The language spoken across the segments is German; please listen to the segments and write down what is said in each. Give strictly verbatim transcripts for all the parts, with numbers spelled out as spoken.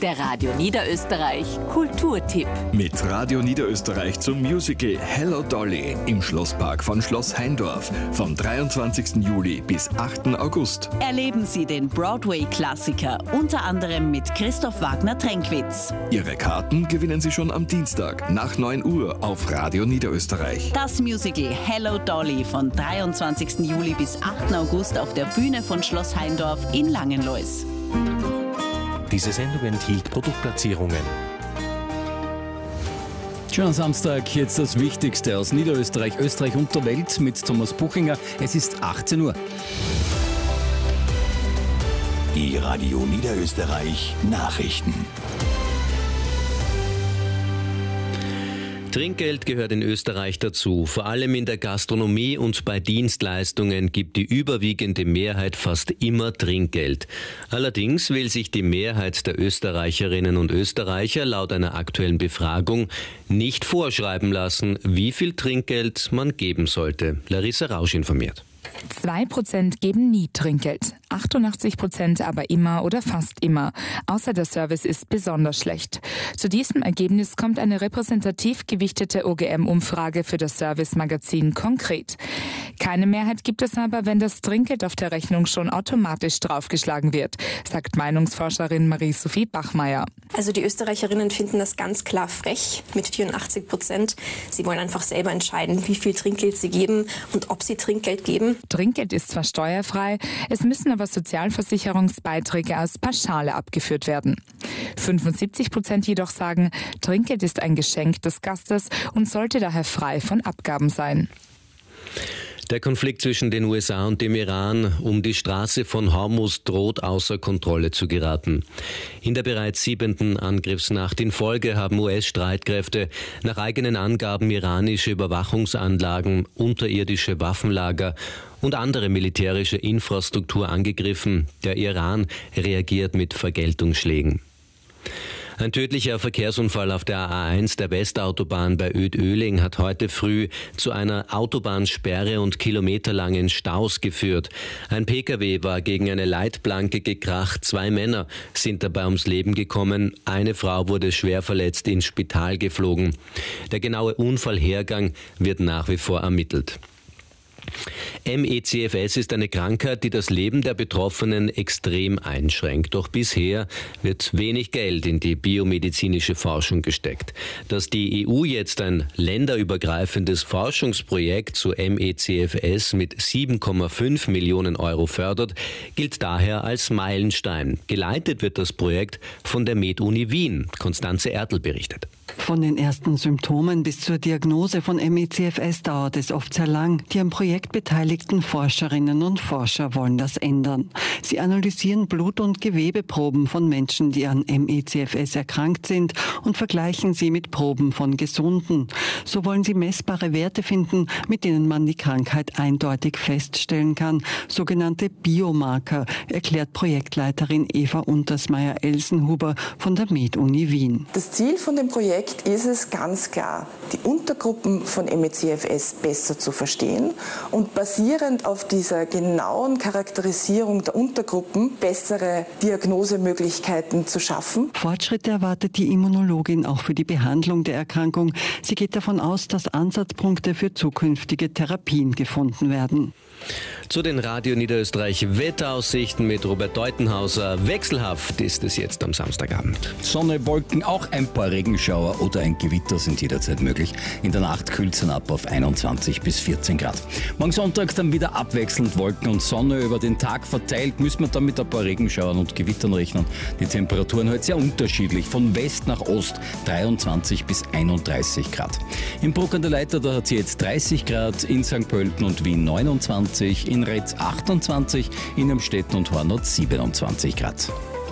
Der Radio Niederösterreich Kulturtipp. Mit Radio Niederösterreich zum Musical Hello Dolly im Schlosspark von Schloss Heindorf vom dreiundzwanzigsten Juli bis achten August. Erleben Sie den Broadway-Klassiker, unter anderem mit Christoph Wagner-Trenkwitz. Ihre Karten gewinnen Sie schon am Dienstag nach neun Uhr auf Radio Niederösterreich. Das Musical Hello Dolly von dreiundzwanzigsten Juli bis achten August auf der Bühne von Schloss Heindorf in Langenlois. Diese Sendung enthielt Produktplatzierungen. Schönen Samstag, jetzt das Wichtigste aus Niederösterreich, Österreich und der Welt mit Thomas Buchinger. Es ist achtzehn Uhr. Die Radio Niederösterreich Nachrichten. Trinkgeld gehört in Österreich dazu. Vor allem in der Gastronomie und bei Dienstleistungen gibt die überwiegende Mehrheit fast immer Trinkgeld. Allerdings will sich die Mehrheit der Österreicherinnen und Österreicher laut einer aktuellen Befragung nicht vorschreiben lassen, wie viel Trinkgeld man geben sollte. Larissa Rausch informiert. Zwei Prozent geben nie Trinkgeld, achtundachtzig Prozent aber immer oder fast immer, außer der Service ist besonders schlecht. Zu diesem Ergebnis kommt eine repräsentativ gewichtete O G M-Umfrage für das Service-Magazin Konkret. Keine Mehrheit gibt es aber, wenn das Trinkgeld auf der Rechnung schon automatisch draufgeschlagen wird, sagt Meinungsforscherin Marie-Sophie Bachmeier. Also die Österreicherinnen finden das ganz klar frech mit vierundachtzig Prozent. Sie wollen einfach selber entscheiden, wie viel Trinkgeld sie geben und ob sie Trinkgeld geben. Trinkgeld ist zwar steuerfrei, es müssen aber Sozialversicherungsbeiträge als Pauschale abgeführt werden. fünfundsiebzig Prozent jedoch sagen, Trinkgeld ist ein Geschenk des Gastes und sollte daher frei von Abgaben sein. Der Konflikt zwischen den U S A und dem Iran um die Straße von Hormuz droht außer Kontrolle zu geraten. In der bereits siebenten Angriffsnacht in Folge haben U S-Streitkräfte nach eigenen Angaben iranische Überwachungsanlagen, unterirdische Waffenlager und andere militärische Infrastruktur angegriffen. Der Iran reagiert mit Vergeltungsschlägen. Ein tödlicher Verkehrsunfall auf der A eins der Westautobahn bei Oedt-Öhling hat heute früh zu einer Autobahnsperre und kilometerlangen Staus geführt. Ein Pkw war gegen eine Leitplanke gekracht. Zwei Männer sind dabei ums Leben gekommen. Eine Frau wurde schwer verletzt ins Spital geflogen. Der genaue Unfallhergang wird nach wie vor ermittelt. M E C F S ist eine Krankheit, die das Leben der Betroffenen extrem einschränkt. Doch bisher wird wenig Geld in die biomedizinische Forschung gesteckt. Dass die E U jetzt ein länderübergreifendes Forschungsprojekt zu M E C F S mit sieben Komma fünf Millionen Euro fördert, gilt daher als Meilenstein. Geleitet wird das Projekt von der MedUni Wien. Konstanze Ertl berichtet. Von den ersten Symptomen bis zur Diagnose von M E C F S dauert es oft sehr lang. Die am Projekt beteiligten Forscherinnen und Forscher wollen das ändern. Sie analysieren Blut- und Gewebeproben von Menschen, die an M E C F S erkrankt sind, und vergleichen sie mit Proben von Gesunden. So wollen sie messbare Werte finden, mit denen man die Krankheit eindeutig feststellen kann. Sogenannte Biomarker, erklärt Projektleiterin Eva Untersmeier-Elsenhuber von der MedUni Wien. Das Ziel von dem Projekt ist es ganz klar, die Untergruppen von M E C F S besser zu verstehen und basierend auf dieser genauen Charakterisierung der Untergruppen bessere Diagnosemöglichkeiten zu schaffen. Fortschritte erwartet die Immunologin auch für die Behandlung der Erkrankung. Sie geht davon aus, dass Ansatzpunkte für zukünftige Therapien gefunden werden. Zu den Radio Niederösterreich Wetteraussichten mit Robert Deutenhauser. Wechselhaft ist es jetzt am Samstagabend. Sonne, Wolken, auch ein paar Regenschauer oder ein Gewitter sind jederzeit möglich. In der Nacht kühlt es dann ab auf einundzwanzig bis vierzehn Grad. Morgen Sonntag dann wieder abwechselnd Wolken und Sonne über den Tag verteilt. Müssen wir dann mit ein paar Regenschauern und Gewittern rechnen. Die Temperaturen heute sehr unterschiedlich. Von West nach Ost dreiundzwanzig bis einunddreißig Grad. Im Bruck an der Leiter, da hat sie jetzt dreißig Grad, in Sankt Pölten und Wien neunundzwanzig, in Retz achtundzwanzig, in Amstetten und Hornott siebenundzwanzig Grad.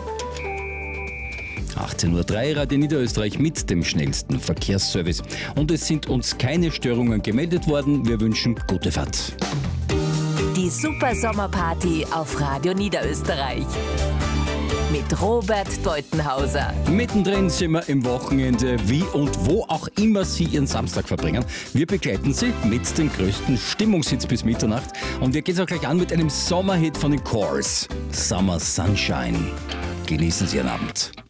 achtzehn Uhr drei, Radio Niederösterreich mit dem schnellsten Verkehrsservice. Und es sind uns keine Störungen gemeldet worden. Wir wünschen gute Fahrt. Die Super Sommerparty auf Radio Niederösterreich. Mit Robert Deutenhauser. Mittendrin sind wir im Wochenende, wie und wo auch immer Sie Ihren Samstag verbringen. Wir begleiten Sie mit dem größten Stimmungshits bis Mitternacht. Und wir gehen es auch gleich an mit einem Sommerhit von den Corrs. Summer Sunshine. Genießen Sie Ihren Abend.